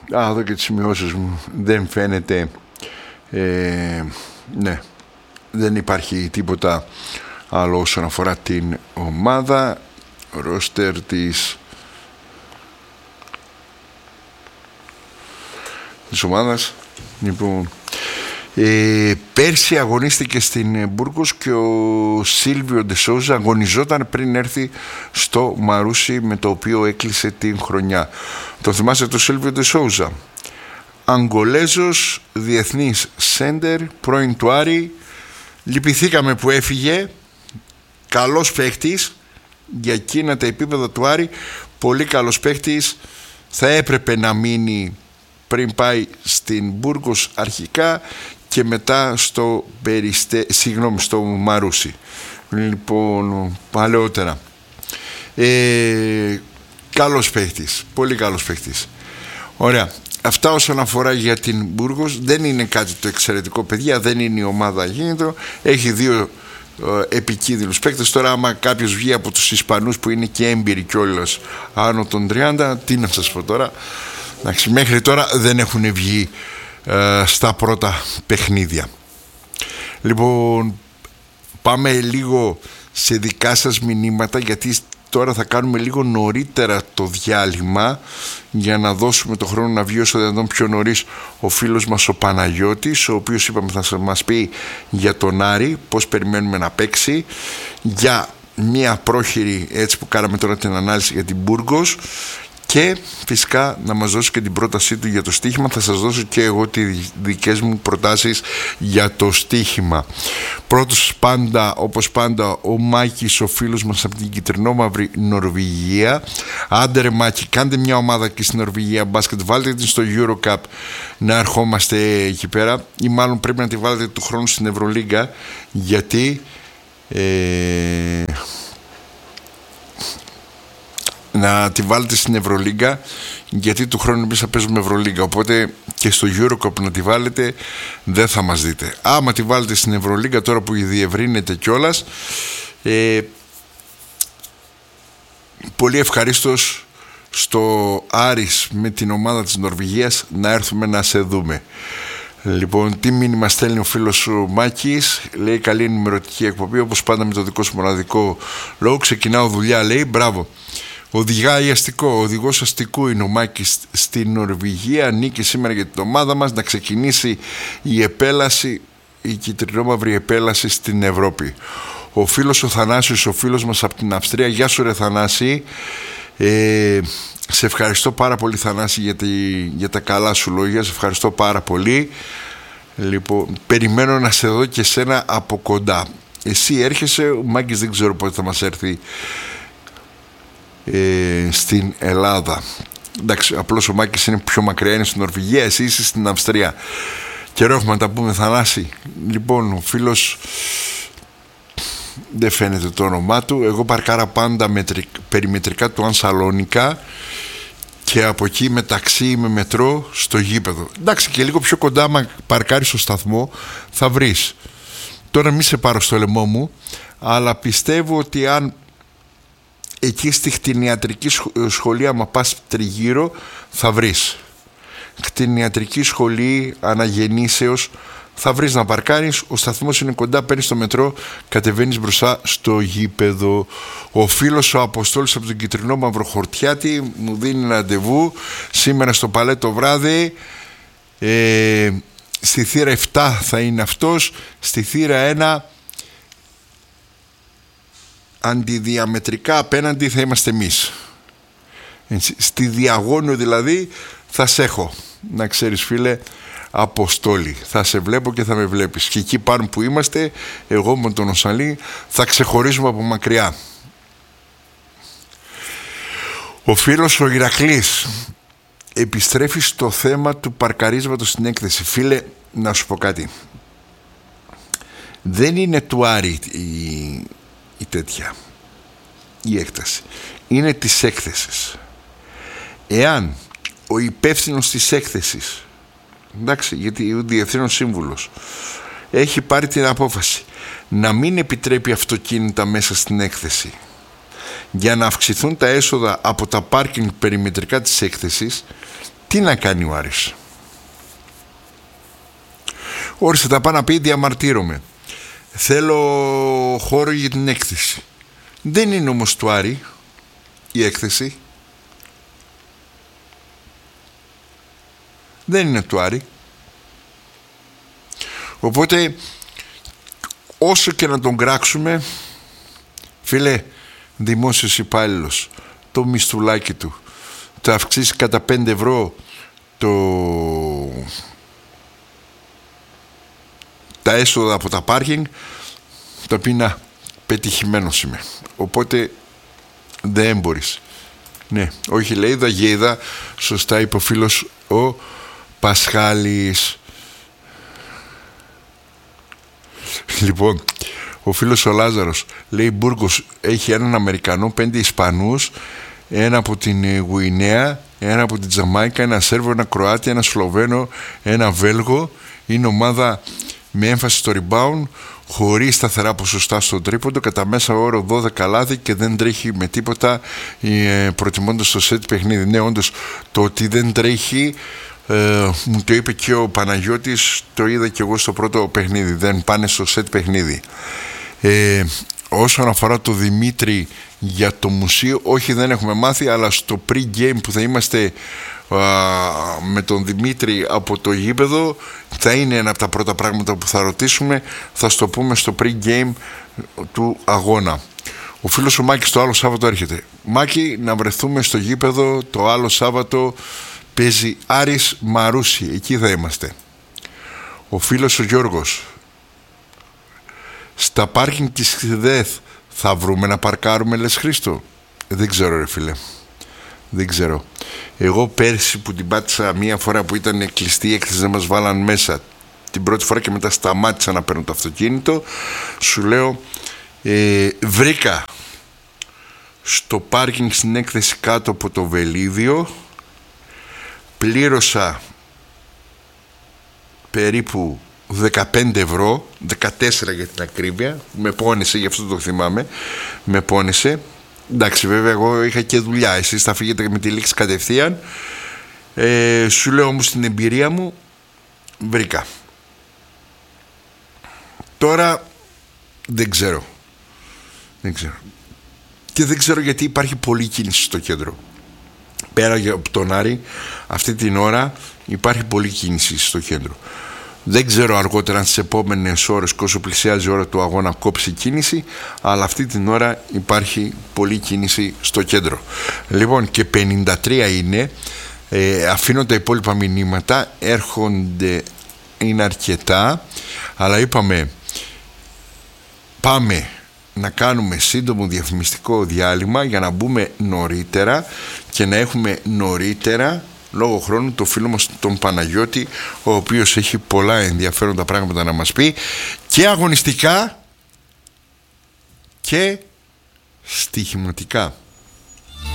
Εδώ και τις σημειώσεις μου. Δεν φαίνεται. Ναι, δεν υπάρχει τίποτα άλλο όσον αφορά την ομάδα. Ρόστερ της ομάδας. Λοιπόν, πέρσι αγωνίστηκε στην Μπούργος και ο Σίλβιο Ντεσόουζα αγωνιζόταν πριν έρθει στο Μαρούσι, με το οποίο έκλεισε την χρονιά. Το θυμάστε το Σίλβιο Ντεσόουζα? Αγγολέζος, διεθνής σέντερ, πρώην του Άρη. Λυπηθήκαμε που έφυγε. Καλός παίχτης για εκείνα τα επίπεδα του Άρη. Πολύ καλός παίχτης. Θα έπρεπε να μείνει πριν πάει στην Μπούργος αρχικά και μετά στο Μαρούσι. Λοιπόν, παλαιότερα. Καλός παίχτης, πολύ καλός παίχτης. Ωραία. Αυτά όσον αφορά για την Μπούργος. Δεν είναι κάτι το εξαιρετικό, παιδιά. Δεν είναι η ομάδα γήπεδο. Έχει δύο επικίνδυνους παίκτες. Τώρα άμα κάποιος βγει από τους Ισπανούς που είναι και έμπειροι κιόλας άνω των 30, τι να σας πω τώρα. Εντάξει, μέχρι τώρα δεν έχουν βγει στα πρώτα παιχνίδια. Λοιπόν, πάμε λίγο σε δικά σας μηνύματα, γιατί τώρα θα κάνουμε λίγο νωρίτερα το διάλειμμα για να δώσουμε το χρόνο να βγει όσο δυνατόν πιο νωρίς ο φίλος μας ο Παναγιώτης, ο οποίος είπαμε θα μας πει για τον Άρη, πώς περιμένουμε να παίξει, για μια πρόχειρη, έτσι που κάναμε τώρα την ανάλυση για την Μπούργος, και φυσικά να μας δώσει και την πρότασή του για το στοίχημα. Θα σας δώσω και εγώ τις δικές μου προτάσεις για το στοίχημα. Πρώτος πάντα, όπως πάντα, ο Μάκης, ο φίλος μας από την κυτρινόμαυρη Νορβηγία. Άντε ρε Μάκη, κάντε μια ομάδα και στην Νορβηγία μπάσκετ, βάλτε την στο Eurocup να ερχόμαστε εκεί πέρα, ή μάλλον πρέπει να τη βάλετε του χρόνου στην Ευρωλίγκα, γιατί να τη βάλετε στην Ευρωλίγκα, γιατί του χρόνου εμείς θα παίζουμε Ευρωλίγκα, οπότε και στο Eurocup να τη βάλετε δεν θα μας δείτε. Άμα τη βάλετε στην Ευρωλίγκα τώρα που διευρύνεται κιόλας, πολύ ευχαρίστως στο Άρης με την ομάδα της Νορβηγίας να έρθουμε να σε δούμε. Λοιπόν, τι μήνυμα στέλνει ο φίλος ο Μάκης? Λέει καλή ενημερωτική εκπομπή, όπως πάντα με το δικό σου μοναδικό λόγο. Ξεκινάω δουλειά, λέει, μπράβο. Οδηγάει αστικό, ο οδηγός αστικού είναι ο Μάκης στην Νορβηγία. Νίκη σήμερα για την ομάδα μας, να ξεκινήσει η επέλαση, η κυτρινόμαυρη επέλαση στην Ευρώπη. Ο φίλος ο Θανάσιος, ο φίλος μας από την Αυστρία. Γεια σου ρε Θανάση. Σε ευχαριστώ πάρα πολύ Θανάση για τα καλά σου λόγια. Σε ευχαριστώ πάρα πολύ. Λοιπόν, περιμένω να σε δω και σένα από κοντά. Εσύ έρχεσαι, ο Μάκης δεν ξέρω πότε θα μας έρθει στην Ελλάδα. Εντάξει, απλώς ο Μάκης είναι πιο μακριά, είναι στην Νορβηγία, εσύ είσαι στην Αυστρία. Καιρό έχουμε να τα πούμε Θανάση. Λοιπόν, ο φίλος δεν φαίνεται το όνομά του. Εγώ παρκάρα πάντα περιμετρικά του Ανσαλόνικα και από εκεί μεταξύ με μετρό στο γήπεδο. Εντάξει, και λίγο πιο κοντά, άμα παρκάρεις στο σταθμό θα βρεις. Τώρα μη σε πάρω στο λαιμό μου, αλλά πιστεύω ότι αν εκεί στη κτηνιατρική σχολή, άμα πας τριγύρω, θα βρεις. Κτηνιατρική σχολή αναγεννήσεως, θα βρεις να παρκάρεις. Ο σταθμός είναι κοντά, παίρνεις το μετρό, κατεβαίνεις μπροστά στο γήπεδο. Ο φίλος ο Αποστόλης από τον Κυτρινόμαυρο Χορτιάτη μου δίνει ραντεβού σήμερα στο Παλέ το βράδυ. Στη θύρα 7 θα είναι αυτός, στη θύρα 1 αντιδιαμετρικά απέναντι θα είμαστε εμείς. Στη διαγώνιο δηλαδή θα σε έχω, να ξέρεις φίλε Αποστόλη, θα σε βλέπω και θα με βλέπεις. Και εκεί πάνω που είμαστε, εγώ με τον Οσαλή θα ξεχωρίζουμε από μακριά. Ο φίλος ο Ηρακλής επιστρέφει στο θέμα του παρκαρίσματος στην έκθεση. Φίλε, να σου πω κάτι. Δεν είναι του Άρη η τέτοια, η έκταση. Είναι της έκθεσης. Εάν ο υπεύθυνος της έκθεσης, εντάξει, γιατί ο διευθύνων σύμβουλος έχει πάρει την απόφαση να μην επιτρέπει αυτοκίνητα μέσα στην έκθεση για να αυξηθούν τα έσοδα από τα πάρκινγκ περιμετρικά της έκθεσης, Τι να κάνει ο Άρης? Όρισε, τα πάει να πει διαμαρτύρομαι, θέλω χώρο για την έκθεση. Δεν είναι όμως του Άρη η έκθεση. Δεν είναι του Άρη. Οπότε όσο και να τον κράξουμε, φίλε, δημόσιος υπάλληλος, το μισθουλάκι του θα αυξήσει κατά 5 ευρώ τα έσοδα από τα πάρκινγκ, τα πει να πετυχημένος είμαι. Οπότε δεν μπορείς. Ναι, όχι, λέει δαγέιδα, σωστά είπε ο φίλος ο Πασχάλης. Λοιπόν, ο φίλος ο Λάζαρος λέει Μπούργος έχει έναν Αμερικανό, 5 Ισπανούς, ένα από την Γουινέα, ένα από την Τζαμάικα, ένα Σέρβο, ένα Κροάτι, ένα Σλοβαίνο, ένα Βέλγο. Είναι ομάδα με έμφαση στο rebound, χωρίς σταθερά ποσοστά στο τρίποντο, κατά μέσα όρο 12 λάθη και δεν τρέχει με τίποτα, προτιμώντας το σετ παιχνίδι. Ναι, όντως, το ότι δεν τρέχει μου το είπε και ο Παναγιώτης, το είδα και εγώ στο πρώτο παιχνίδι, δεν πάνε στο σετ παιχνίδι. Όσον αφορά το Δημήτρη για το μουσείο, όχι, δεν έχουμε μάθει, αλλά στο pre-game που θα είμαστε με τον Δημήτρη από το γήπεδο, θα είναι ένα από τα πρώτα πράγματα που θα ρωτήσουμε, θα στο πούμε στο pre-game του αγώνα. Ο φίλος ο Μάκης το άλλο Σάββατο έρχεται. Μάκη, να βρεθούμε στο γήπεδο το άλλο Σάββατο, παίζει Άρης Μαρούσι, εκεί θα είμαστε. Ο φίλος ο Γιώργος, στα πάρκινγκ της ΔΕΘ θα βρούμε να παρκάρουμε, λες Χρήστο? Δεν ξέρω ρε φίλε, δεν ξέρω. Εγώ πέρσι που την πάτησα μία φορά που ήταν κλειστή η έκθεση, δεν μας βάλαν μέσα την πρώτη φορά και μετά σταμάτησα να παίρνω το αυτοκίνητο, σου λέω, βρήκα στο πάρκινγκ στην έκθεση κάτω από το Βελίδιο, πλήρωσα περίπου 15 ευρώ, 14 για την ακρίβεια, με πόνεσε, γι' αυτό το θυμάμαι, με πόνεσε. Εντάξει, βέβαια εγώ είχα και δουλειά, εσείς θα φύγετε με τη λήξη κατευθείαν. Σου λέω όμως την εμπειρία μου, βρήκα. Τώρα δεν ξέρω. Και δεν ξέρω γιατί υπάρχει πολλή κίνηση στο κέντρο. Πέρα από τον Άρη, αυτή την ώρα υπάρχει πολλή κίνηση στο κέντρο. Δεν ξέρω αργότερα αν στις επόμενες ώρες, όσο πλησιάζει η ώρα του αγώνα, κόψει κίνηση, αλλά αυτή την ώρα υπάρχει πολλή κίνηση στο κέντρο. Λοιπόν, και 53 είναι, αφήνω τα υπόλοιπα μηνύματα, έρχονται, είναι αρκετά, αλλά είπαμε πάμε να κάνουμε σύντομο διαφημιστικό διάλειμμα για να μπούμε νωρίτερα και να έχουμε νωρίτερα λόγω χρόνου το φίλο μας τον Παναγιώτη, ο οποίος έχει πολλά ενδιαφέροντα πράγματα να μας πει και αγωνιστικά και στοιχηματικά.